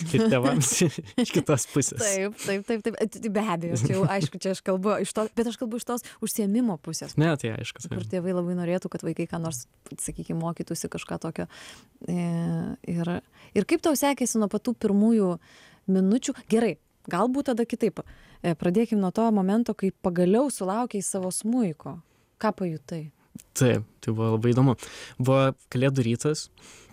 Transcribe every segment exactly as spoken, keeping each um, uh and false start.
ir tėvams iš kitos pusės. Taip, taip, taip, taip. E, Be abejo, čia jau aišku, čia aš kalbu iš to, bet aš kalbu iš tos užsiėmimo pusės, Ne, tai aišku. kur Tai. tėvai labai norėtų, kad vaikai ką nors, sakykime, mokytųsi kažką tokio. E, Ir, ir kaip tau sekėsi nuo patų pirmųjų minučių? Gerai, galbūt tada kitaip. E, Pradėkim nuo to momento, kai pagaliau sulaukiai savo smuiko. Ką pajutai? Taip, tai buvo labai įdomu. Buvo kalėdų rytas.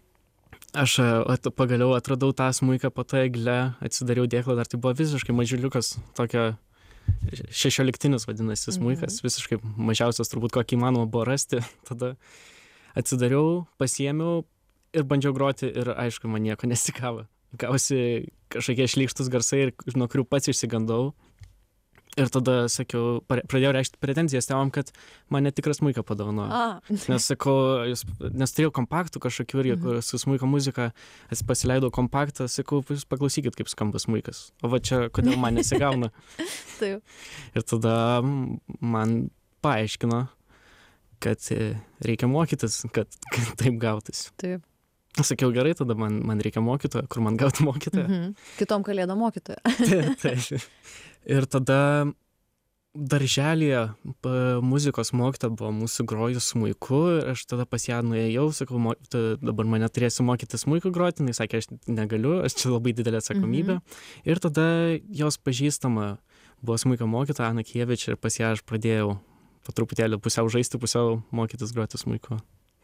Aš at, pagaliau atradau tą smuiką po tą eglę, atsidariau dėklą, dar tai buvo visiškai mažiuliukas, tokio šešioliktinis vadinasi smuikas, Mhm. visiškai mažiausias turbūt kokį įmanoma buvo rasti. Tada atsidariau, pasiėmiau ir bandžiau groti ir aišku, man nieko nesigavo. Gausi kažkokie šlykštus garsai, ir nuo kurių pats išsigandau. Ir tada sakiau, pare- pradėjau reikšti pretenzijas tėvam, kad man netikrą smuiką padovanojo. A, Nes sakau, jūs, nes turėjau kompaktų kažkokių irgi, kur su smuiko muzika, ats- pasileidau kompaktą, sakau, jūs paklausykit, kaip skamba smuikas. O va čia, kodėl man nesigauna. taip. Ir tada mm, man paaiškino, kad e, reikia mokytis, kad, kad taip gautis. Taip. Sakiau, gerai, tada man, man reikia mokytojo, kur man gauti mokytoją. Mhm. Kitom kalėdom mokytoja. Taip. Ir tada darželyje pa- muzikos mokytoja buvo mūsų grojus smuiku ir aš tada pas ją nuėjau, sakau, mo, tu dabar mane turėsi mokyti smuiku groti, jinai sakė, aš negaliu, aš čia labai didelė atsakomybė. Ir tada jos pažįstama buvo smuiko mokytoja Ana Kievič ir pas ją aš pradėjau po truputėlį pusiau žaisti, pusiau mokytis groti smuiku.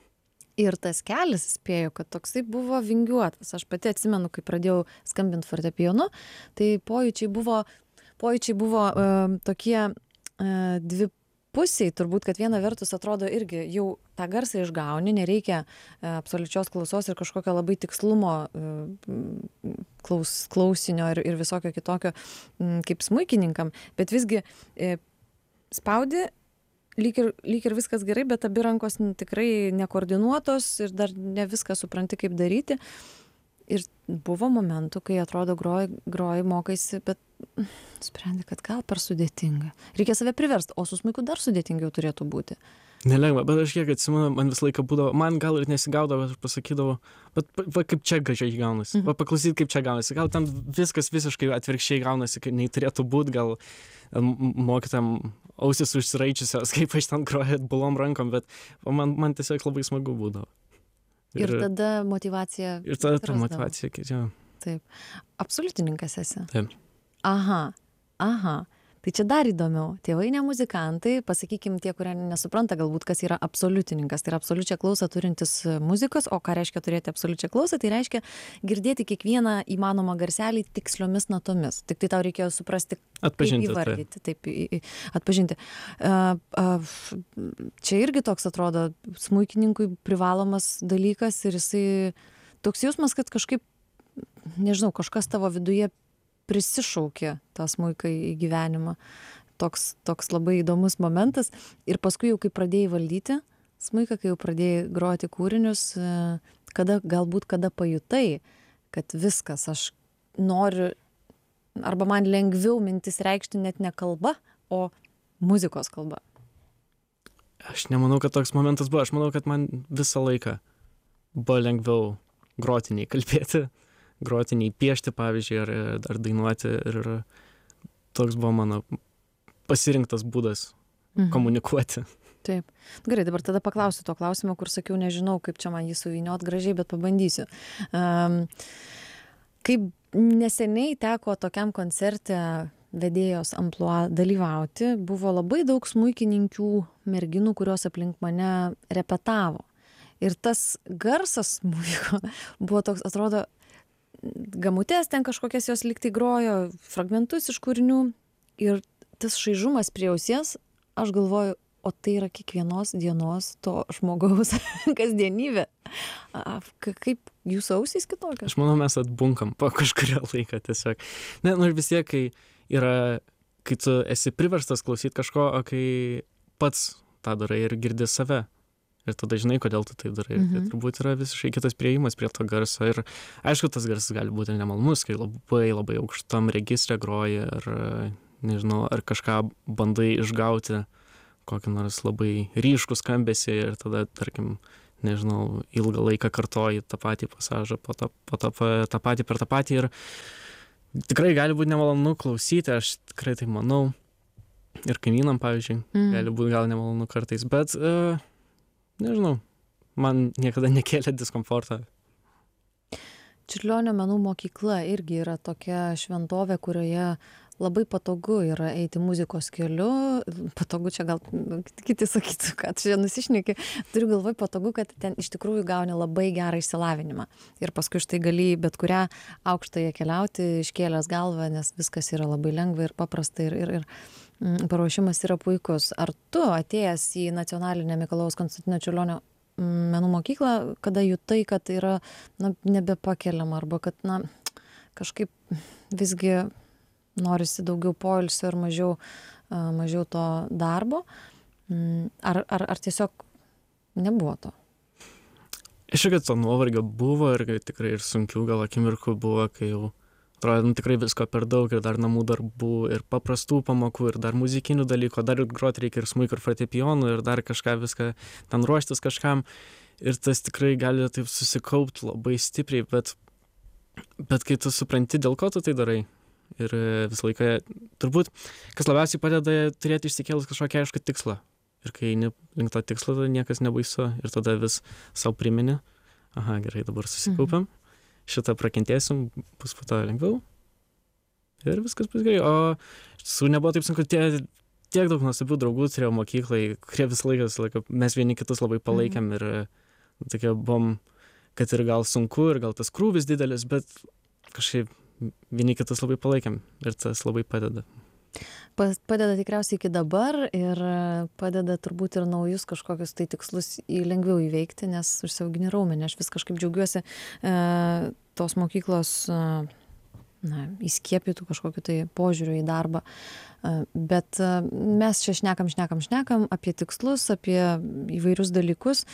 Ir tas kelias, spėju, kad toksai buvo vingiuotas. Aš pati atsimenu, kai pradėjau skambinti fortepijonu, tai pojūčiai buvo, pojūčiai buvo uh, tokie uh, dvi pusiai, turbūt, kad viena vertus atrodo irgi jau tą garsą išgauni, nereikia uh, absoliučios klausos ir kažkokio labai tikslumo uh, klaus, klausinio ir, ir visokio kitokio um, kaip smuikininkam, bet visgi uh, spaudi. Lyg ir, lyg ir viskas gerai, bet abi rankos n- tikrai nekoordinuotos ir dar ne viską supranti, kaip daryti. Ir buvo momentų, kai atrodo groji, groji mokaisi, bet mm, sprendi, kad gal per sudėtinga. Reikia save priversti, o su smuiku dar sudėtingiau turėtų būti. Nelengva, bet aš kiek atsimenu, man visą laiką būdavo, man gal ir nesigaudavo, bet aš pasakydavau, bet pa- va kaip čia gražiai gaunasi, Mhm. va paklausyt, kaip čia gaunasi, gal ten viskas visiškai atvirkščiai gaunasi, kaip nei turėtų būti, gal m- mokytam ausis užsiraičiusios, kaip aš ten groju atbulom rankom, bet va, man, man tiesiog labai smagu būdavo. Ir, ir tada motivacija. ir tada ta atrasdavo. motivacija, kai čia. Taip. Absoliutininkas esi. Taip. Aha, aha. Tai čia dar įdomiau. Tėvai ne muzikantai, pasakykim tie, kurie nesupranta galbūt, kas yra absoliutininkas. Tai yra absoliučią klausą turintis muzikos, o ką reiškia turėti absoliučią klausą, tai reiškia girdėti kiekvieną įmanomą garselį tiksliomis natomis. Tik tai tau reikėjo suprasti, Atpažinti. kaip tai. įvardyti, taip, į- į- atpažinti. A, a, f- Čia irgi toks atrodo smuikininkui privalomas dalykas ir jisai toks jausmas, kad kažkaip, nežinau, kažkas tavo viduje prisišaukė tą smuiką į gyvenimą. Toks, toks labai įdomus momentas. Ir paskui jau kai pradėjai valdyti smuiką, kai jau pradėjai groti kūrinius, e, kada, galbūt kada pajutai, kad viskas, aš noriu, arba man lengviau mintis reikšti net ne kalba, o muzikos kalba. Aš nemanau, kad toks momentas buvo, aš manau, kad man visą laiką buvo lengviau groti nei kalbėti, groti nei piešti, pavyzdžiui, ar, ar dainuoti. Ir toks buvo mano pasirinktas būdas Mhm. komunikuoti. Taip. Gerai, dabar tada paklausiu to klausimo, kur sakiau, nežinau, kaip čia man jį suvyniot gražiai, bet pabandysiu. Um, kaip neseniai teko tokiam koncerte vedėjos amplua dalyvauti, buvo labai daug smuikininkių merginų, kurios aplink mane repetavo. Ir tas garsas smuiko buvo toks, atrodo, gamutės ten kažkokias jos liktai grojo, fragmentus iš kūrinių. Ir tas šaižumas prie ausies, aš galvoju, o tai yra kiekvienos dienos to žmogaus kasdienybė. A, ka- Kaip jūsų ausys kitokios? Aš manau, mes atbunkam po kažkurio laiko tiesiog. Ne, nu ir vis tiek, kai yra, kai tu esi priverstas klausyti kažko, o kai pats tą darai ir girdi save. Ir tada žinai, kodėl tu tai darai. Mhm. Tai turbūt yra visiškai kitas priėjimas prie to garso. Ir aišku, tas garsas gali būti nemalonus, kai labai labai aukštam registre groji, ar nežinau, ar kažką bandai išgauti, kokį nors labai ryškų skambesį ir tada, tarkim, nežinau, ilgą laiką kartoji tą patį pasažą, po to, po to tą patį per tą patį ir tikrai gali būti nemalonu klausyti, aš tikrai tai manau. Ir kaimynam, pavyzdžiui, mm. gali būti gal nemalonu kartais, bet, uh, nežinau, man niekada nekėlė diskomfortą. Čiurlionio menų mokykla irgi yra tokia šventovė, kurioje labai patogu yra eiti muzikos keliu. Patogu čia gal kiti sakytų, kad čia nusišneki. Turiu galvoj patogu, kad ten iš tikrųjų gauni labai gerą išsilavinimą. Ir paskui štai gali bet kurią aukštąją keliauti, iškėlęs galvą, nes viskas yra labai lengva ir paprasta ir, ir, ir paruošimas yra puikus. Ar tu atėjęs į Nacionalinę Mikalojaus Konstantino Čiurlionio menų mokyklą, kada jutai, kad yra na, nebepakeliama arba kad na, kažkaip visgi norisi daugiau poilsio ir mažiau, mažiau to darbo, ar, ar, ar tiesiog nebuvo to? Iš tikrųjų, to nuovargio buvo ir tikrai ir sunkių gal akimirkų buvo, kai jau atrodo, nu, tikrai visko per daug ir dar namų darbų ir paprastų pamokų ir dar muzikinių dalykų, dar ir groti reikia ir smuiku ir fortepijonu ir dar kažką viską ten ruoštis kažkam ir tas tikrai gali taip susikaupti labai stipriai, bet, bet kai tu supranti, dėl ko tu tai darai ir visą laiką, turbūt, kas labiausiai padeda turėti išsikėlus kažkokį aišku tikslą ir kai eini link to tikslo, tada niekas nebaisu ir tada vis savo primeni, aha, gerai, dabar susikaupiam. Mhm. Šitą prakentėsim, bus po to lengviau ir viskas bus gerai. O iš tiesų nebuvo taip sunku, tie, tiek daug nuostabių draugų turėjau mokyklai, kurie visą laiką, visą laiką, mes vieni kitus labai palaikėm ir tokie buvom, kad ir gal sunku ir gal tas krūvis didelis, bet kažkaip vieni kitus labai palaikėm ir tas labai padeda. Padeda tikriausiai iki dabar ir padeda turbūt ir naujus kažkokius tai tikslus į lengviau įveikti, nes užsiaugini raumenį. Aš vis kažkaip džiaugiuosi e, tos mokyklos e, na, įskiepytų kažkokiu tai požiūriu į darbą. E, bet e, mes čia šnekam, šnekam, šnekam apie tikslus, apie įvairius dalykus.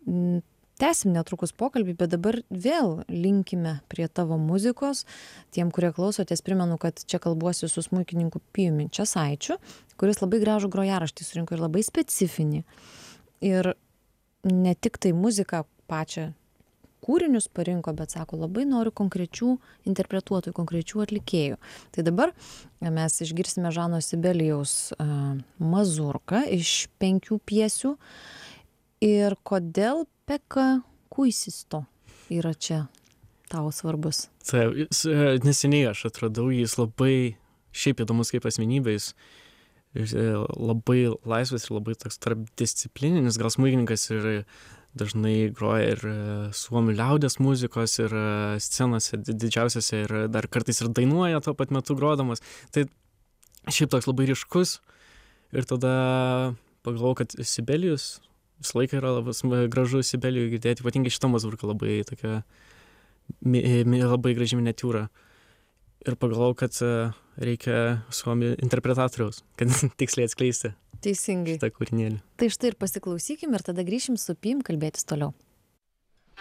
Tęsim netrukus pokalbį, bet dabar vėl linkime prie tavo muzikos. Tiem, kurie klausotės, primenu, kad čia kalbuosi su smuikininku Pijumi Česaičiu, kuris labai gražų grojaraštį surinko ir labai specifinį. Ir ne tik tai muziką pačią kūrinius parinko, bet sako, labai noriu konkrečių interpretuotojų, konkrečių atlikėjų. Tai dabar mes išgirsime Žano Sibelijaus uh, Mazurką iš penkių pjesių. Ir kodėl Pekka Kuisisto yra čia tau svarbus? Taip, neseniai aš atradau, jis labai šiaip įdomus kaip asmenybė, jis labai laisvas ir labai toks tarpdisciplininis, gal smuikininkas ir dažnai groja ir suomių liaudies muzikos ir scenose didžiausiose ir dar kartais ir dainuoja tuo pat metu grodamas. Tai šiaip toks labai ryškus ir tada pagalvojau, kad Sibelijus visą laiką yra labai gražu Sibelijų girdėti, ypatingai šitą mazurką labai tokia, mi, mi, labai graži miniatiūra. Ir pagalvojau, kad reikia suomių interpretatoriaus, kad tiksliai atskleisti Teisingai. šitą kūrinėlį. Tai štai ir pasiklausykim ir tada grįšim su Pijum kalbėtis toliau.